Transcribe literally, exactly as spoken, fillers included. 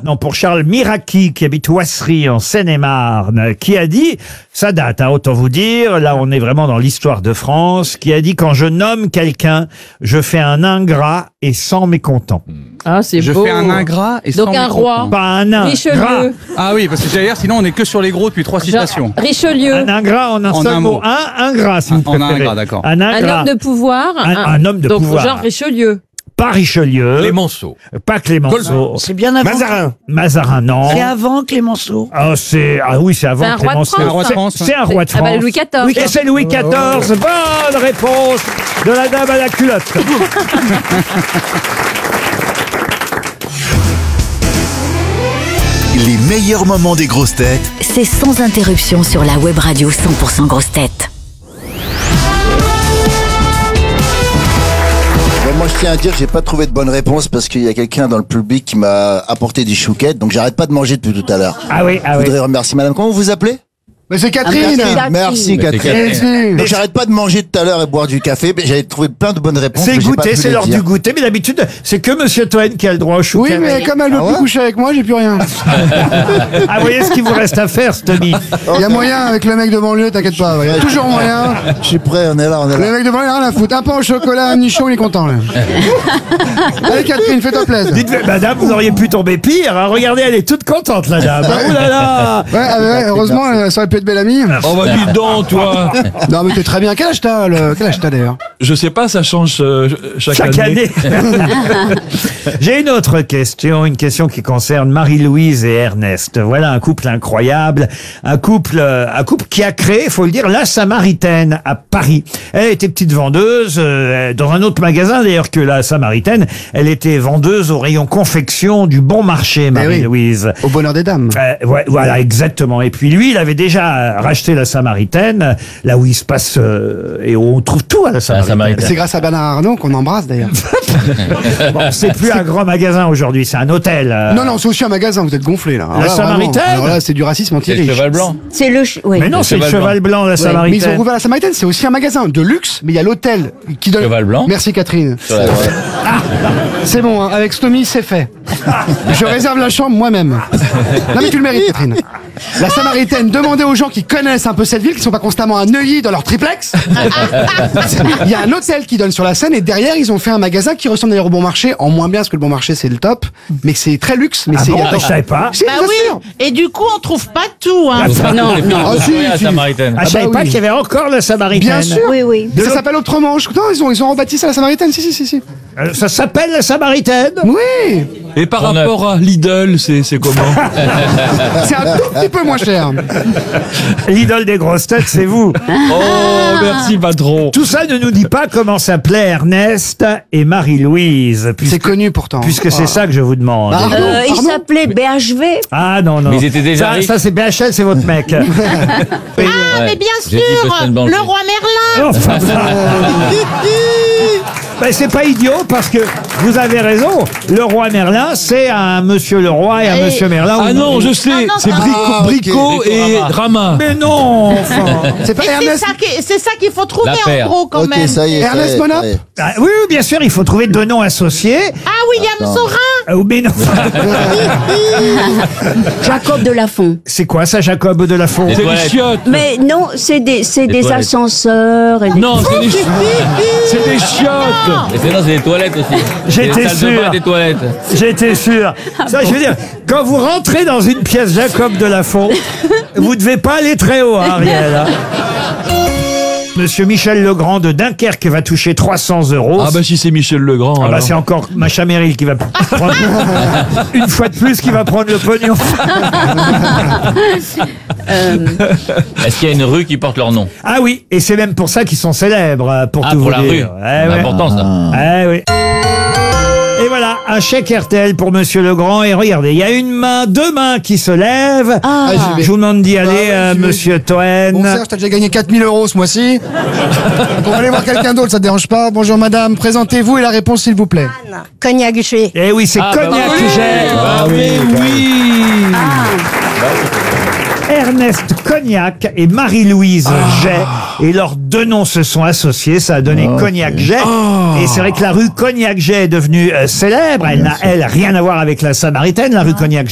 Non, pour Charles Miraki, qui habite Ouassery, en Seine-et-Marne, qui a dit, ça date, hein, autant vous dire, là on est vraiment dans l'histoire de France, qui a dit, quand je nomme quelqu'un, je fais un ingrat et sans mécontent. Ah, c'est Je beau. fais un ingrat et Donc sans un mécontent. roi. Pas un ingrat. Richelieu. Ah oui, parce que j'allais dire, sinon on est que sur les gros depuis trois citations. Genre, Richelieu. Un ingrat en un En seul un mot. mot. Un ingrat, si vous En un préférez. ingrat, d'accord. Un Un ingrat. homme de pouvoir. Un- un homme de Donc, pouvoir. genre Richelieu. Pas Richelieu. Clémenceau. Pas Clémenceau. C'est bien avant. Mazarin. Mazarin, non. C'est avant Clémenceau. Ah, c'est, ah oui, c'est avant C'est un roi de Clémenceau. France, Un roi de C'est- France, C'est un roi de Ah France. bah, Louis quatorze. Et c'est Louis quatorze. Bonne réponse de la dame à la culotte. Les meilleurs moments des grosses têtes C'est sans interruption sur la web radio cent pour cent grosses têtes. Bon, moi, je tiens à dire que j'ai pas trouvé de bonne réponse parce qu'il y a quelqu'un dans le public qui m'a apporté des chouquettes, donc j'arrête pas de manger depuis tout à l'heure. Ah oui, ah Je oui. voudrais remercier madame. Comment vous vous appelez? Mais c'est Catherine. Merci Mais c'est Catherine. Catherine. Donc j'arrête pas de manger tout à l'heure et boire du café, mais j'avais trouvé plein de bonnes réponses. C'est mais j'ai pas goûter, pu c'est les l'heure dire. du goûter, mais d'habitude, c'est que Monsieur Toen qui a le droit au Oui, chouquet. mais comme elle veut Ah plus ouais coucher avec moi, j'ai plus rien. Ah, vous voyez ce qu'il vous reste à faire, Stomy. Il y a moyen avec le mec de banlieue, t'inquiète pas. Il y a toujours moyen. Je suis prêt, on est là, on est Le là. mec de banlieue, rien à foutre. Un pain au chocolat, un nichon, il est content, là. Allez, Catherine, fais-toi plaisir. Dites, madame, vous auriez pu tomber pire. Hein. Regardez, elle est toute contente, la dame. Oh là là. Ouais, ah ouais, heureusement, euh, ça aurait pu être belle amie. Oh bah dis donc, toi. Non, mais t'es très bien. Quel âge t'as, le... Quel âge t'as d'ailleurs? Je sais pas, ça change euh, chaque, Chaque année. J'ai une autre question, une question qui concerne Marie-Louise et Ernest. Voilà un couple incroyable, un couple, euh, un couple qui a créé, faut le dire, la Samaritaine à Paris. Elle était petite vendeuse euh, dans un autre magasin d'ailleurs que la Samaritaine. Elle était vendeuse au rayon confection du Bon Marché, Marie-Louise. Au bonheur des dames. Euh, ouais, voilà, exactement. Et puis lui, il avait déjà racheté la Samaritaine, là où il se passe euh, et où on trouve tout à la Samaritaine. C'est grâce à Bernard Arnault qu'on embrasse d'ailleurs. Bon, c'est plus un grand magasin aujourd'hui, c'est un hôtel. euh. Non, non, c'est aussi un magasin, vous êtes gonflés là. Alors La là, vraiment, Samaritaine alors là, c'est du racisme anti-riche. blanc. C'est le... ch- oui. Mais non, c'est le Cheval cheval blanc, la Ouais, mais ils ont Samaritaine. rouvert la Samaritaine, c'est aussi un magasin de luxe, mais il y a l'hôtel qui donne. Cheval blanc. Merci Catherine. C'est bon, hein, avec Stomy, c'est fait. Je réserve la chambre moi-même. Non mais tu le mérites, Catherine. La Samaritaine, demandez aux gens qui connaissent un peu cette ville, qui sont pas constamment à Neuilly dans leur triplex. Il y a un hôtel qui donne sur la Seine et derrière ils ont fait un magasin qui ressemble d'ailleurs au Bon Marché, en moins bien parce que le Bon Marché c'est le top, mais c'est très luxe. Mais Ah c'est bon, il y a- bah, je savais pas. Si, Bah je vous assure. oui. Et du coup, on trouve pas tout. Hein. Non, non. Ah, si, la si. Samaritaine. Ah, je savais bah pas oui. qu'il y avait encore la Samaritaine. Bien sûr. Oui, oui. Ça s'appelle autrement. Je... Non, ils ont, ils ont rebâti ça la Samaritaine. Si, si, si, si. Euh, Ça s'appelle la Samaritaine. Oui. Et par On a- rapport à Lidl, c'est c'est comment? C'est un tout petit peu moins cher. L'idole des grosses têtes, c'est vous. Oh, merci patron. Tout ça ne nous dit pas comment s'appelaient Ernest et Marie-Louise, C'est puisque, connu pourtant. puisque c'est ça que je vous demande. Ah. Euh, il Pardon s'appelait B H V. Ah non, non. Mais ils étaient déjà ça, riches. ça c'est B H L, c'est votre mec. Oui. Ah, mais bien J'ai dit sûr, Boston Bank. le roi Merlin. Enfin, ben, c'est pas idiot parce que vous avez raison. Le roi Merlin, c'est un monsieur le roi et un Et- monsieur Merlin. Ah non, je sais, Ah non, c'est non. Brico, Ah, ok. Brico et Rama. Rama. Mais non, enfin. C'est pas Et c'est Ernest. ça qui- c'est ça qu'il faut trouver La en paire. gros quand Ok, même. ça y est. ça Ernest y est, Monap ça y est. Ah, oui, oui, bien sûr, il faut trouver deux noms associés. Ah, William Sorin. Ah, mais non. Jacob de Lafont. C'est quoi ça, Jacob de la Font? Des C'est les toilettes. chiottes. Mais non, c'est des, c'est Des des toilettes. ascenseurs. Et des... Non, c'est des, chi- c'est des chiottes. Et c'est non, c'est des toilettes aussi. J'étais Des salles de sûr. bain, des toilettes. J'étais sûr. Ça, je veux dire, quand vous rentrez dans une pièce Jacob de la Font, vous devez pas aller très haut, hein, Ariel. hein. Monsieur Michel Legrand de Dunkerque va toucher trois cents euros. Ah bah si c'est Michel Legrand. Ah bah alors. c'est encore Macha Merrill qui va prendre une fois de plus qui va prendre le pognon. Est-ce qu'il y a une rue qui porte leur nom? Ah oui, et c'est même pour ça qu'ils sont célèbres, euh, pour Ah, tout pour vous la dire. rue. Eh C'est ouais. important ça. Eh oui. Et voilà, un chèque R T L pour Monsieur Legrand. Et regardez, il y a une main, deux mains qui se lèvent. Ah. j'y vais. Je vous demande d'y aller, Bah ouais, euh, j'y vais. Monsieur Toen. Bon Serge, t'as déjà gagné quatre mille euros ce mois-ci. Donc on va aller voir quelqu'un d'autre, ça te dérange pas. Bonjour madame, présentez-vous et la réponse s'il vous plaît. Cognac G. Eh oui, c'est Ah, bah Cognac oui. Jet. Ah oui, oui. Ernest Cognac et Marie-Louise Jet. Et leurs deux noms se sont associés. Ça a donné Cognac Jet. Et c'est vrai que la rue Cognac Jet est devenue euh, célèbre. Elle n'a, elle, rien à voir avec la Samaritaine, la rue Cognac